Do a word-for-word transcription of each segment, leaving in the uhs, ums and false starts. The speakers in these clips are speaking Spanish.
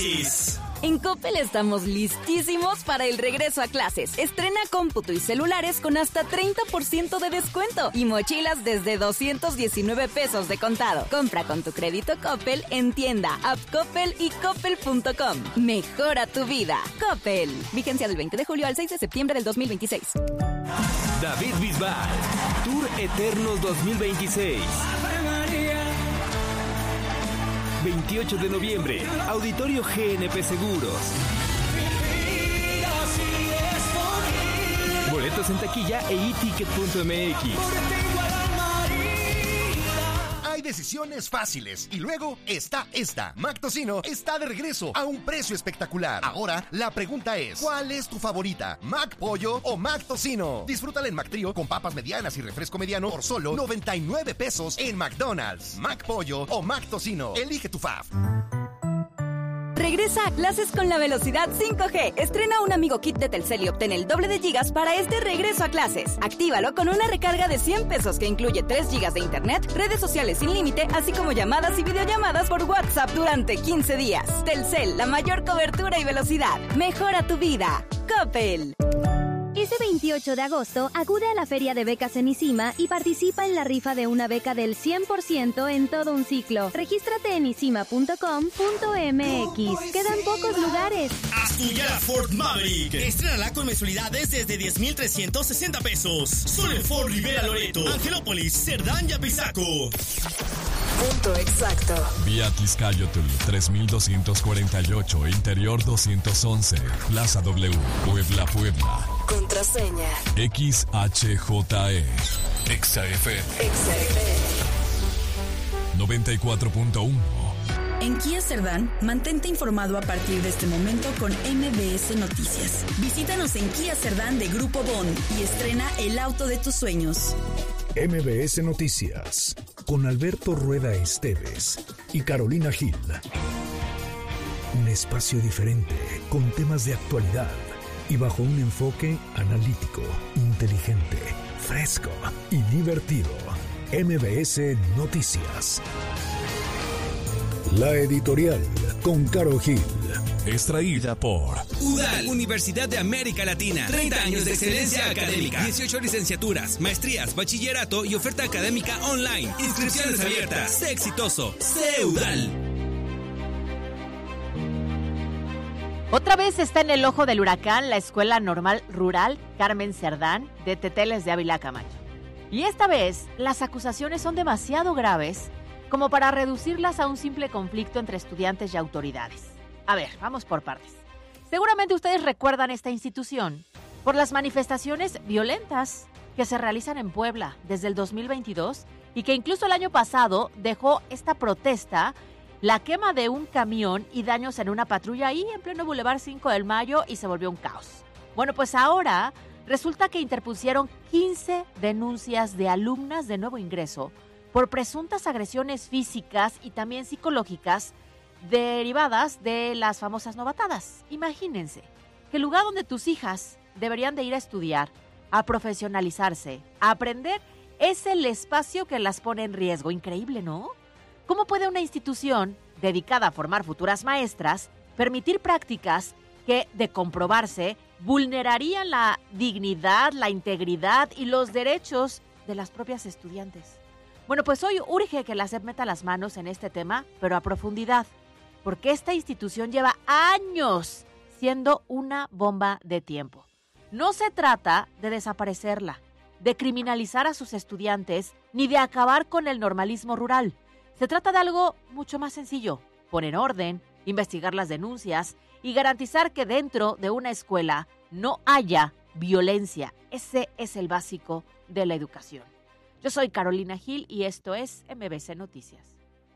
Oasis. En Coppel estamos listísimos para el regreso a clases. Estrena cómputo y celulares con hasta treinta por ciento de descuento y mochilas desde doscientos diecinueve pesos de contado. Compra con tu crédito Coppel en tienda, app Coppel y coppel punto com. Mejora tu vida. Coppel. Vigencia del veinte de julio al seis de septiembre del dos mil veintiséis. David Bisbal, Tour Eternos dos mil veintiséis. veintiocho de noviembre, Auditorio G N P Seguros. Boletos en taquilla e i ticket punto m x. Hay decisiones fáciles y luego está esta. Mac Tocino está de regreso a un precio espectacular. Ahora la pregunta es, ¿cuál es tu favorita? ¿Mac Pollo o Mac Tocino? Disfrútala en Mac Trío con papas medianas y refresco mediano por solo noventa y nueve pesos en McDonald's. Mac Pollo o Mac Tocino. Elige tu fave. Regresa a clases con la velocidad cinco G. Estrena un Amigo Kit de Telcel y obtén el doble de gigas para este regreso a clases. Actívalo con una recarga de cien pesos que incluye tres gigas de internet, redes sociales sin límite, así como llamadas y videollamadas por WhatsApp durante quince días. Telcel, la mayor cobertura y velocidad. Mejora tu vida. Coppel. Este veintiocho de agosto, acude a la Feria de Becas en ISIMA y participa en la rifa de una beca del cien por ciento en todo un ciclo. Regístrate en isima punto com punto m x. Quedan pocos lugares. Haz tuya la Ford Maverick. Estrénala con mensualidades desde diez mil trescientos sesenta pesos. Solo en Ford Rivera Loreto, Angelópolis, Cerdán y Apizaco. Punto exacto. Vía Tizcayotl tres mil doscientos cuarenta y ocho, Interior doscientos once, Plaza W, Puebla, Puebla. Contraseña X H J E X F M X F M noventa y cuatro punto uno. En Kia Cerdán, mantente informado a partir de este momento con M B S Noticias. Visítanos en Kia Cerdán de Grupo Bond y estrena el auto de tus sueños. M B S Noticias con Alberto Rueda Esteves y Carolina Gil. Un espacio diferente con temas de actualidad y bajo un enfoque analítico, inteligente, fresco y divertido. M B S Noticias. La editorial con Caro Gil. Extraída por U D A L, Universidad de América Latina. treinta años de excelencia académica. dieciocho licenciaturas, maestrías, bachillerato y oferta académica online. Inscripciones abiertas. Sé exitoso. Sé U D A L. Otra vez está en el ojo del huracán la Escuela Normal Rural Carmen Cerdán de Teteles de Ávila Camacho. Y esta vez las acusaciones son demasiado graves como para reducirlas a un simple conflicto entre estudiantes y autoridades. A ver, vamos por partes. Seguramente ustedes recuerdan esta institución por las manifestaciones violentas que se realizan en Puebla desde el dos mil veintidós y que incluso el año pasado dejó esta protesta, la quema de un camión y daños en una patrulla ahí en pleno Boulevard cinco de Mayo y se volvió un caos. Bueno, pues ahora resulta que interpusieron quince denuncias de alumnas de nuevo ingreso por presuntas agresiones físicas y también psicológicas derivadas de las famosas novatadas. Imagínense que el lugar donde tus hijas deberían de ir a estudiar, a profesionalizarse, a aprender, es el espacio que las pone en riesgo. Increíble, ¿no? ¿Cómo puede una institución dedicada a formar futuras maestras permitir prácticas que, de comprobarse, vulnerarían la dignidad, la integridad y los derechos de las propias estudiantes? Bueno, pues hoy urge que la S E P meta las manos en este tema, pero a profundidad, porque esta institución lleva años siendo una bomba de tiempo. No se trata de desaparecerla, de criminalizar a sus estudiantes, ni de acabar con el normalismo rural. Se trata de algo mucho más sencillo: poner orden, investigar las denuncias y garantizar que dentro de una escuela no haya violencia. Ese es el básico de la educación. Yo soy Carolina Gil y esto es M B C Noticias.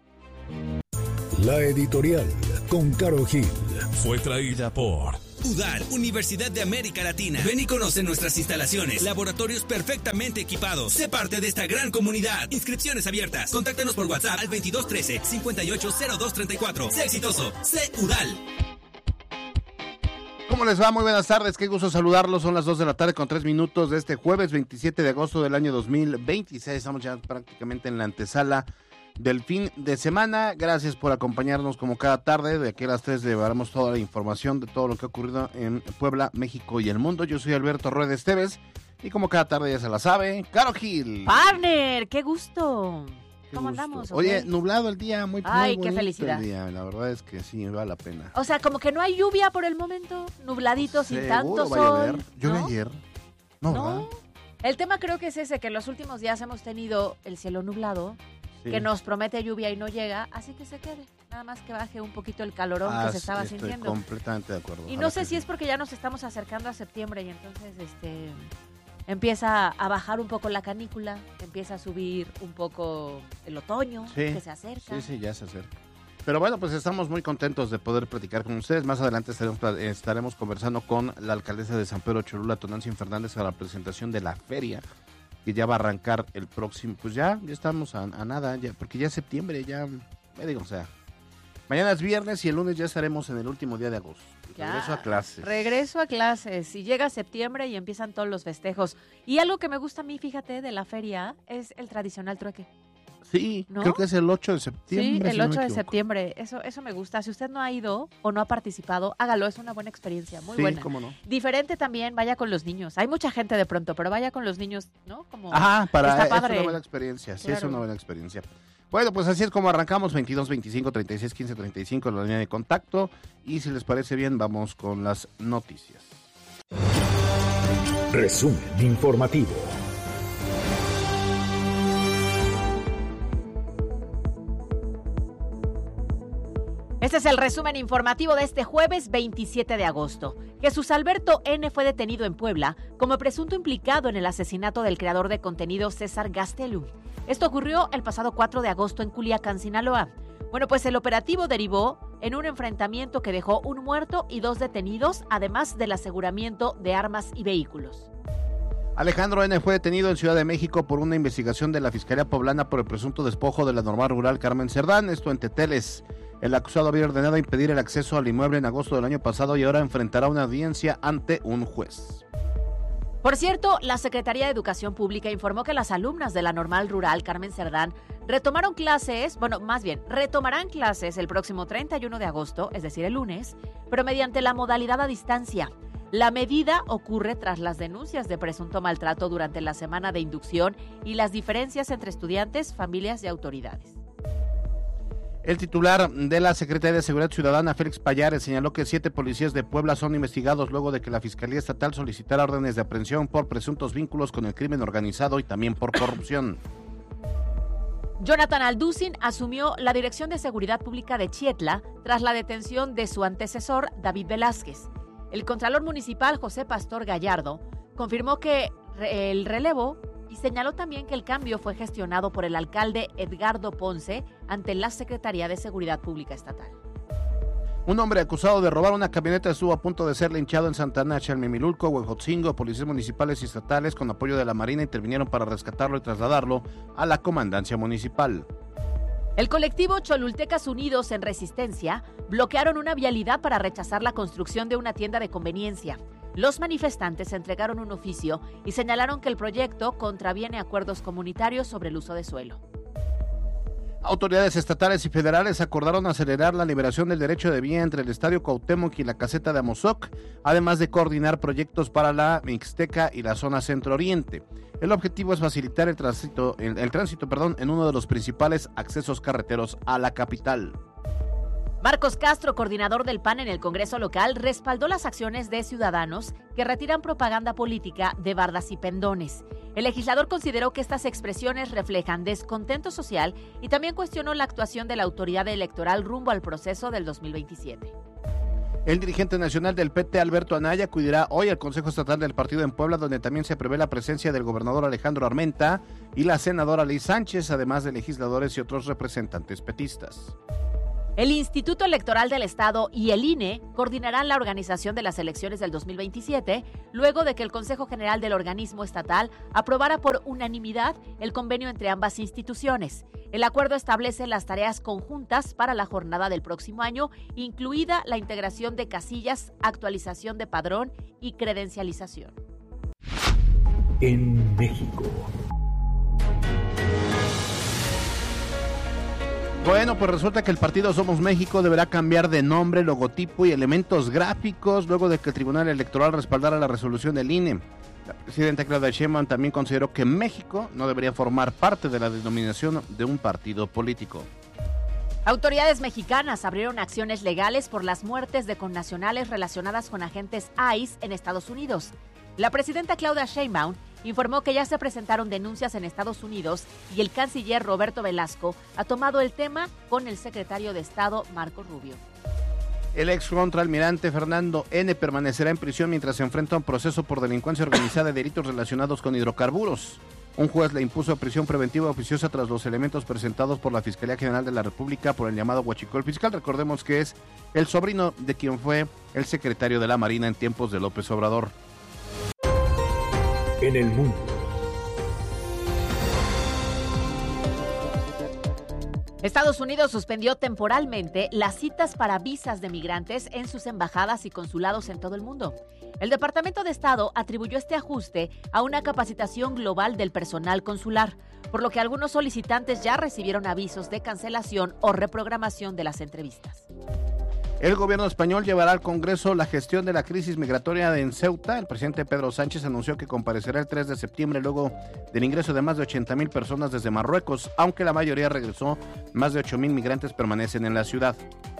La editorial con Caro Gil fue traída por U D A L, Universidad de América Latina. Ven y conoce nuestras instalaciones, laboratorios perfectamente equipados. Sé parte de esta gran comunidad. Inscripciones abiertas. Contáctanos por WhatsApp al veintidós trece, cincuenta y ocho cero dos treinta y cuatro. Sé exitoso. Sé U D A L. ¿Cómo les va? Muy buenas tardes, qué gusto saludarlos. Son las dos de la tarde con tres minutos de este jueves veintisiete de agosto del año dos mil veintiséis. Estamos ya prácticamente en la antesala del fin de semana. Gracias por acompañarnos como cada tarde. De aquí a las tres llevaremos toda la información de todo lo que ha ocurrido en Puebla, México y el mundo. Yo soy Alberto Rueda Esteves y como cada tarde ya se la sabe, Caro Gil. Partner, qué gusto. Qué ¿Cómo gusto. andamos? Oye, Okay. nublado el día, muy, Ay, muy qué bonito felicidad. el día. La verdad es que sí, vale la pena. O sea, como que no hay lluvia por el momento, nubladito, sin tanto Seguro va a llover. sol. Llueve ¿no? ayer. No, No. ¿verdad? El tema creo que es ese, que en los últimos días hemos tenido el cielo nublado, Sí. que nos promete lluvia y no llega, así que se quede. Nada más que baje un poquito el calorón Ah, que se estaba estoy sintiendo. completamente de acuerdo. Y Ojalá no sé que si sí. es porque ya nos estamos acercando a septiembre y entonces este empieza a bajar un poco la canícula, empieza a subir un poco el otoño, Sí. que se acerca. Sí, sí, ya se acerca. Pero bueno, pues estamos muy contentos de poder platicar con ustedes. Más adelante estaremos, estaremos conversando con la alcaldesa de San Pedro Cholula, Tonantzin Fernández, a la presentación de la feria, que ya va a arrancar el próximo. Pues ya, ya estamos a, a nada, ya, porque ya es septiembre, ya, ya digo, o sea, mañana es viernes y el lunes ya estaremos en el último día de agosto. Ya, Regreso a clases. Regreso a clases. Y llega septiembre y empiezan todos los festejos. Y algo que me gusta a mí, fíjate, de la feria es el tradicional trueque. Sí, ¿no? creo que es el ocho de Sí, septiembre. el si no me ocho de equivoco. septiembre. Eso, eso me gusta. Si usted no ha ido o no ha participado, hágalo. Es una buena experiencia, muy Sí, buena. cómo no. Diferente también, vaya con los niños. Hay mucha gente de pronto, pero vaya con los niños, ¿no? Como Ajá, para está es padre. una buena experiencia, sí, es Claro. una buena experiencia. Bueno, pues así es como arrancamos, veintidós, veinticinco, treinta y seis, quince, treinta y cinco, la línea de contacto. Y si les parece bien, vamos con las noticias. Resumen informativo. Este es el resumen informativo de este jueves veintisiete de agosto. Jesús Alberto N. fue detenido en Puebla como presunto implicado en el asesinato del creador de contenido César Gastelum. Esto ocurrió el pasado cuatro de agosto en Culiacán, Sinaloa. Bueno, pues el operativo derivó en un enfrentamiento que dejó un muerto y dos detenidos, además del aseguramiento de armas y vehículos. Alejandro N. fue detenido en Ciudad de México por una investigación de la Fiscalía Poblana por el presunto despojo de la normal rural Carmen Cerdán, esto en Teteles. El acusado había ordenado impedir el acceso al inmueble en agosto del año pasado y ahora enfrentará una audiencia ante un juez. Por cierto, la Secretaría de Educación Pública informó que las alumnas de la normal rural Carmen Cerdán retomaron clases, bueno, más bien, retomarán clases el próximo treinta y uno de agosto, es decir, el lunes, pero mediante la modalidad a distancia. La medida ocurre tras las denuncias de presunto maltrato durante la semana de inducción y las diferencias entre estudiantes, familias y autoridades. El titular de la Secretaría de Seguridad Ciudadana, Félix Payares, señaló que siete policías de Puebla son investigados luego de que la Fiscalía Estatal solicitara órdenes de aprehensión por presuntos vínculos con el crimen organizado y también por corrupción. Jonathan Alducin asumió la Dirección de Seguridad Pública de Chietla tras la detención de su antecesor, David Velázquez. El contralor municipal, José Pastor Gallardo, confirmó que el relevo y señaló también que el cambio fue gestionado por el alcalde Edgardo Ponce ante la Secretaría de Seguridad Pública Estatal. Un hombre acusado de robar una camioneta estuvo a punto de ser linchado en Santana, Chalmimilulco, Huejotzingo. Policías municipales y estatales con apoyo de la Marina intervinieron para rescatarlo y trasladarlo a la comandancia municipal. El colectivo Cholultecas Unidos en Resistencia bloquearon una vialidad para rechazar la construcción de una tienda de conveniencia. Los manifestantes entregaron un oficio y señalaron que el proyecto contraviene acuerdos comunitarios sobre el uso de suelo. Autoridades estatales y federales acordaron acelerar la liberación del derecho de vía entre el Estadio Cuauhtémoc y la caseta de Amozoc, además de coordinar proyectos para la Mixteca y la zona centro-oriente. El objetivo es facilitar el tránsito, el, el tránsito perdón, en uno de los principales accesos carreteros a la capital. Marcos Castro, coordinador del P A N en el Congreso local, respaldó las acciones de ciudadanos que retiran propaganda política de bardas y pendones. El legislador consideró que estas expresiones reflejan descontento social y también cuestionó la actuación de la autoridad electoral rumbo al proceso del dos mil veintisiete. El dirigente nacional del P T, Alberto Anaya, acudirá hoy al Consejo Estatal del Partido en Puebla, donde también se prevé la presencia del gobernador Alejandro Armenta y la senadora Liz Sánchez, además de legisladores y otros representantes petistas. El Instituto Electoral del Estado y el I N E coordinarán la organización de las elecciones del dos mil veintisiete, luego de que el Consejo General del organismo estatal aprobara por unanimidad el convenio entre ambas instituciones. El acuerdo establece las tareas conjuntas para la jornada del próximo año, incluida la integración de casillas, actualización de padrón y credencialización. En México. Bueno, pues resulta que el partido Somos México deberá cambiar de nombre, logotipo y elementos gráficos luego de que el Tribunal Electoral respaldara la resolución del I N E. La presidenta Claudia Sheinbaum también consideró que México no debería formar parte de la denominación de un partido político. Autoridades mexicanas abrieron acciones legales por las muertes de connacionales relacionadas con agentes I C E en Estados Unidos. La presidenta Claudia Sheinbaum informó que ya se presentaron denuncias en Estados Unidos y el canciller Roberto Velasco ha tomado el tema con el secretario de Estado Marco Rubio. El ex contraalmirante Fernando N. permanecerá en prisión mientras se enfrenta a un proceso por delincuencia organizada y delitos relacionados con hidrocarburos. Un juez le impuso prisión preventiva oficiosa tras los elementos presentados por la Fiscalía General de la República por el llamado huachicol fiscal. Recordemos que es el sobrino de quien fue el secretario de la Marina en tiempos de López Obrador. En el mundo. Estados Unidos suspendió temporalmente las citas para visas de migrantes en sus embajadas y consulados en todo el mundo. El Departamento de Estado atribuyó este ajuste a una capacitación global del personal consular, por lo que algunos solicitantes ya recibieron avisos de cancelación o reprogramación de las entrevistas. El gobierno español llevará al Congreso la gestión de la crisis migratoria en Ceuta. El presidente Pedro Sánchez anunció que comparecerá el tres de septiembre luego del ingreso de más de ochenta mil personas desde Marruecos, aunque la mayoría regresó, más de ocho mil migrantes permanecen en la ciudad.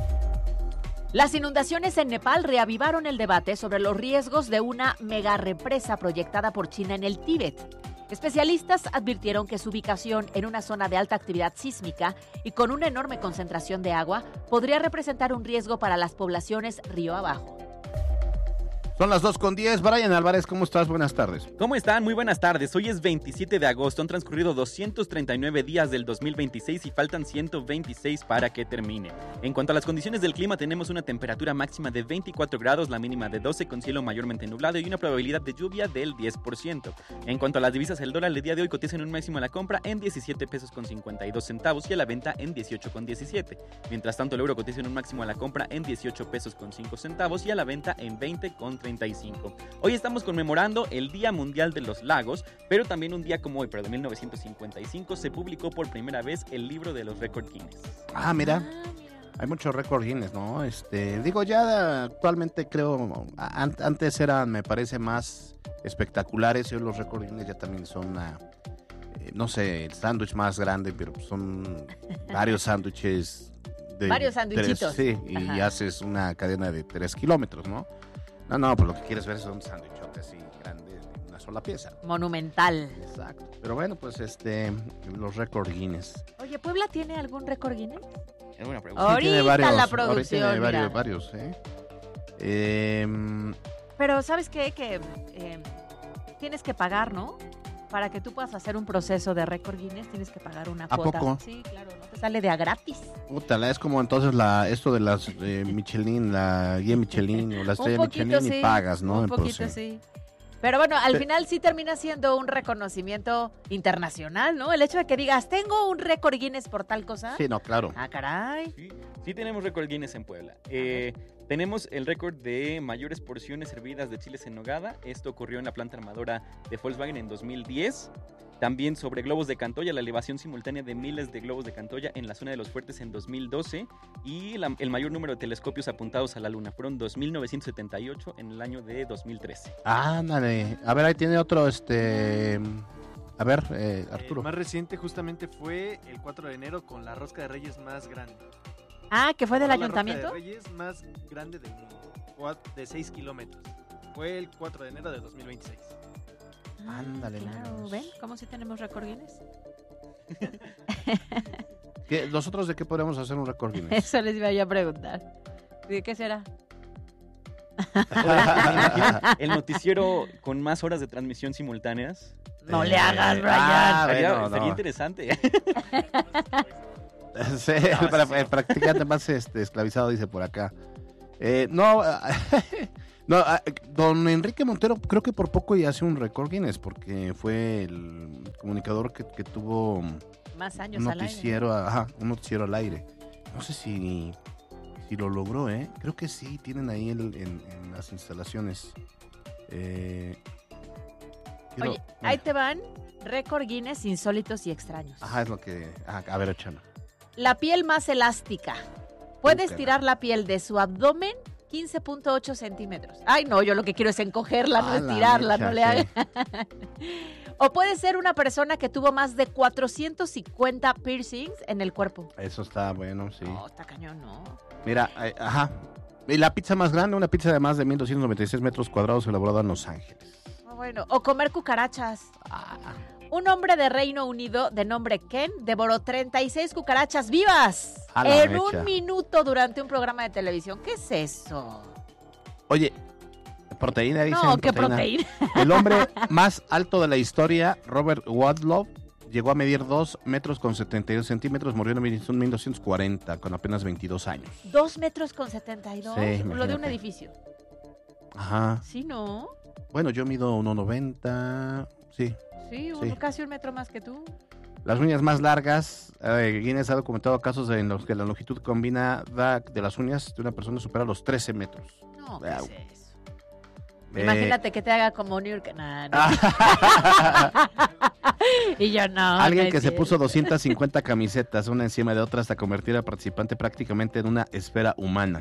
Las inundaciones en Nepal reavivaron el debate sobre los riesgos de una megarepresa proyectada por China en el Tíbet. Especialistas advirtieron que su ubicación en una zona de alta actividad sísmica y con una enorme concentración de agua podría representar un riesgo para las poblaciones río abajo. Son las dos con diez. Brian Álvarez, ¿cómo estás? Buenas tardes. ¿Cómo están? Muy buenas tardes. Hoy es veintisiete de agosto. Han transcurrido doscientos treinta y nueve días del dos mil veintiséis y faltan ciento veintiséis para que termine. En cuanto a las condiciones del clima, tenemos una temperatura máxima de veinticuatro grados, la mínima de doce con cielo mayormente nublado y una probabilidad de lluvia del diez por ciento. En cuanto a las divisas, el dólar el día de hoy cotiza en un máximo a la compra en diecisiete pesos con cincuenta y dos centavos y a la venta en dieciocho con diecisiete. Mientras tanto, el euro cotiza en un máximo a la compra en dieciocho pesos con cinco centavos y a la venta en veinte con treinta y cinco. Hoy estamos conmemorando el Día Mundial de los Lagos, pero también un día como hoy, pero de mil novecientos cincuenta y cinco, se publicó por primera vez el libro de los récords Guinness. Ah, mira. Hay muchos récords Guinness, ¿no? Este, digo, ya actualmente creo, an- antes eran, me parece, más espectaculares, y hoy los récords Guinness ya también son, una, eh, no sé, el sándwich más grande, pero son varios sándwiches. De varios sándwichitos. Sí, y Ajá. haces una cadena de tres kilómetros, ¿no? No, no, pues lo que quieres ver son sándwichotes así grandes, una sola pieza. Monumental. Exacto. Pero bueno, pues este, los récords Guinness. Oye, ¿Puebla tiene algún récord Guinness? Es buena pregunta. Ahorita sí, tiene varios, la producción, tiene varios, mira. varios, ¿eh? Eh, Pero ¿sabes qué? Que eh, tienes que pagar, ¿no? Para que tú puedas hacer un proceso de récord Guinness tienes que pagar una ¿A cuota. poco? Sí, claro, no te sale de a gratis. Puta, es como entonces la esto de las eh, Michelin, la guía Michelin o la estrella poquito, Michelin sí, y pagas, ¿no? Un En poquito, proceso. sí. Pero bueno, al Pe- final sí termina siendo un reconocimiento internacional, ¿no? El hecho de que digas, tengo un récord Guinness por tal cosa. Sí, no, claro. Ah, caray. Sí, sí tenemos récord Guinness en Puebla. Eh, tenemos el récord de mayores porciones servidas de chiles en nogada. Esto ocurrió en la planta armadora de Volkswagen en dos mil diez. También sobre globos de Cantoya, la elevación simultánea de miles de globos de Cantoya en la zona de los Fuertes en dos mil doce. Y la, el mayor número de telescopios apuntados a la Luna fueron dos mil novecientos setenta y ocho en el año de dos mil trece. Ándale. A ver, ahí tiene otro, este... A ver, eh, Arturo. El más reciente justamente fue el cuatro de enero con la rosca de Reyes más grande. Ah, ¿que fue del la ayuntamiento? La rosca de Reyes más grande del mundo, de seis kilómetros. Fue el cuatro de enero de dos mil veintiséis. Ah, Ándale. claro, ¿ven? ¿Cómo si tenemos récord Guinness? ¿Qué, ¿Nosotros de qué podemos hacer un récord Guinness? Eso les iba yo a preguntar. ¿De qué será? El noticiero con más horas de transmisión simultáneas. No Eh, le hagas, Brian. ah, Estaría, bueno, estaría no. interesante. Sí, el, pra- el practicante más este, esclavizado dice por acá. Eh, no, no, ah, don Enrique Montero creo que por poco ya hace un récord Guinness porque fue el comunicador que, que tuvo Más años un al aire. noticiero, ajá, un noticiero al aire. No sé si, si lo logró, ¿eh? Creo que sí, tienen ahí el, en, en las instalaciones. Eh, quiero- Oye, ahí te van récord Guinness insólitos y extraños. Ajá, es lo que... Ajá, a ver, échalo. la piel más elástica. Puede Ok. estirar la piel de su abdomen quince punto ocho centímetros. Ay, no, yo lo que quiero es encogerla, no Ah, la estirarla, mecha, no le sí. haga. O puede ser una persona que tuvo más de cuatrocientos cincuenta piercings en el cuerpo. Eso está bueno, sí. No, está cañón, ¿no? Mira, eh, ajá. Y la pizza más grande, una pizza de más de mil doscientos noventa y seis metros cuadrados elaborada en Los Ángeles. Ah, bueno, o comer cucarachas. Un hombre de Reino Unido de nombre Ken devoró treinta y seis cucarachas vivas A la en mecha. un minuto durante un programa de televisión. ¿Qué es eso? Oye, proteína, dicen. No, ¿qué proteína? El hombre más alto de la historia, Robert Wadlow, llegó a medir dos metros con setenta y dos centímetros, murió en mil doscientos cuarenta, con apenas veintidós años. Dos metros con setenta y dos. Sí, Lo de un imagínate. edificio. Ajá. Sí, ¿no? Bueno, yo mido uno noventa, sí. Sí, Sí. uno, casi un metro más que tú. Las uñas más largas, eh, Guinness ha documentado casos en los que la longitud combinada de las uñas de una persona supera los trece metros. No, ¿qué Wow. es eso? Eh, Imagínate que te haga como New York. Nah, no. Y yo no. Alguien no que es se cierto. puso doscientas cincuenta camisetas, una encima de otra, hasta convertir al participante prácticamente en una esfera humana.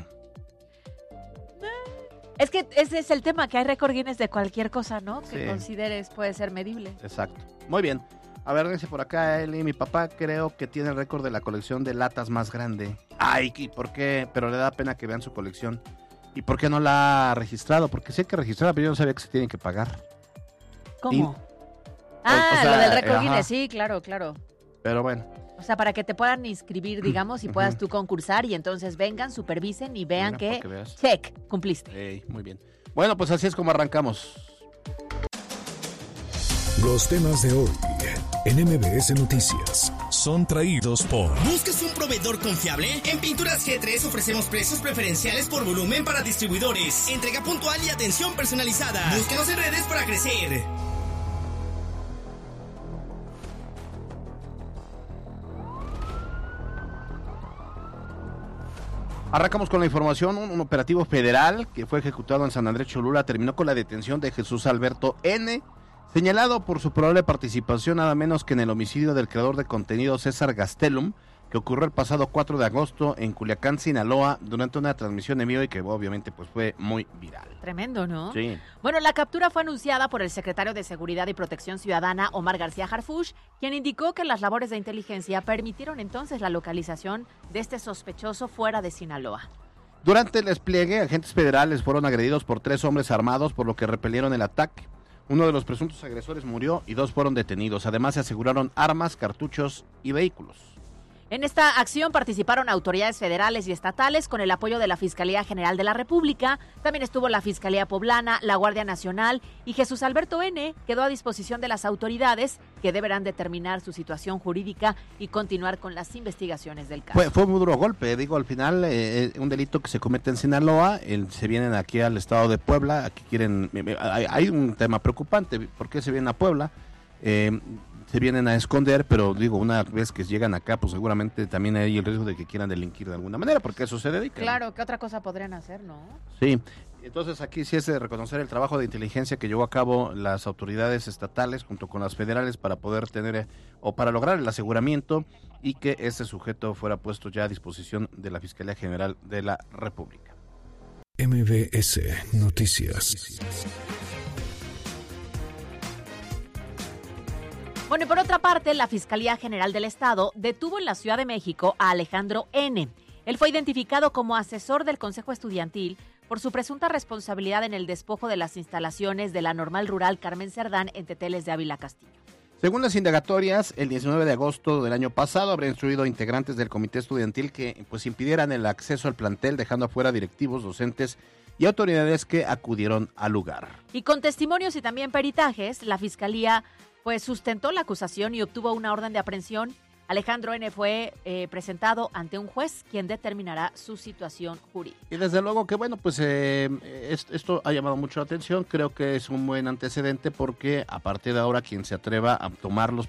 Es que ese es el tema, que hay récord Guinness de cualquier cosa, ¿no? Que Sí. consideres puede ser medible. Exacto. Muy bien. A ver, dice por acá Eli, mi papá creo que tiene el récord de la colección de latas más grande. Ay, ¿y por qué? Pero le da pena que vean su colección. ¿Y por qué no la ha registrado? Porque sí hay que registrarla, pero yo no sabía que se tienen que pagar. ¿Cómo? Y- ah, o sea, lo del récord ajá. Guinness, sí, claro, claro. Pero bueno. O sea, para que te puedan inscribir, digamos, y puedas Ujú. tú concursar y entonces vengan, supervisen y vean Mira, que, para que veas. check, cumpliste. Ey, muy bien. Bueno, pues así es como arrancamos. Los temas de hoy en M B S Noticias Son traídos por ¿Buscas un proveedor confiable? En Pinturas G tres ofrecemos precios preferenciales por volumen para distribuidores, entrega puntual y atención personalizada. Búsquenos en redes para crecer. Arrancamos con la información. Un, un operativo federal que fue ejecutado en San Andrés Cholula terminó con la detención de Jesús Alberto N., señalado por su probable participación nada menos que en el homicidio del creador de contenido César Gastelum, que ocurrió el pasado cuatro de agosto en Culiacán, Sinaloa, durante una transmisión en vivo y que obviamente pues fue muy viral. Tremendo, ¿no? Sí. Bueno, la captura fue anunciada por el secretario de Seguridad y Protección Ciudadana, Omar García Harfuch, quien indicó que las labores de inteligencia permitieron entonces la localización de este sospechoso fuera de Sinaloa. Durante el despliegue, agentes federales fueron agredidos por tres hombres armados, por lo que repelieron el ataque. Uno de los presuntos agresores murió y dos fueron detenidos. Además, se aseguraron armas, cartuchos y vehículos. En esta acción participaron autoridades federales y estatales con el apoyo de la Fiscalía General de la República. También estuvo la Fiscalía Poblana, la Guardia Nacional y Jesús Alberto N. quedó a disposición de las autoridades que deberán determinar su situación jurídica y continuar con las investigaciones del caso. Fue, fue un muy duro golpe, digo, al final, eh, un delito que se comete en Sinaloa, el, se vienen aquí al estado de Puebla, aquí quieren, hay, hay un tema preocupante, ¿por qué se vienen a Puebla? Eh, se vienen a esconder, pero digo, una vez que llegan acá, pues seguramente también hay el riesgo de que quieran delinquir de alguna manera, porque eso se dedica. Claro, ¿qué otra cosa podrían hacer, no? Sí, entonces aquí sí es de reconocer el trabajo de inteligencia que llevó a cabo las autoridades estatales junto con las federales para poder tener eh, o para lograr el aseguramiento y que este sujeto fuera puesto ya a disposición de la Fiscalía General de la República. M B S Noticias. Bueno, y por otra parte, la Fiscalía General del Estado detuvo en la Ciudad de México a Alejandro N. Él fue identificado como asesor del Consejo Estudiantil por su presunta responsabilidad en el despojo de las instalaciones de la Normal Rural Carmen Cerdán en Teteles de Ávila Castillo. Según las indagatorias, el diecinueve de agosto del año pasado habría instruido a integrantes del comité estudiantil que pues impidieran el acceso al plantel, dejando afuera directivos, docentes y autoridades que acudieron al lugar. Y con testimonios y también peritajes, la Fiscalía pues sustentó la acusación y obtuvo una orden de aprehensión. Alejandro N. fue eh, presentado ante un juez, quien determinará su situación jurídica. Y desde luego que, bueno, pues eh, es- esto ha llamado mucho la atención. Creo que es un buen antecedente porque a partir de ahora quien se atreva a tomar los